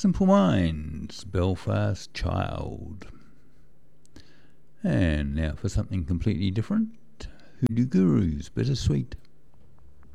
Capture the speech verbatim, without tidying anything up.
Simple Minds, Belfast Child. And now for something completely different, Hoodoo Gurus, Bittersweet.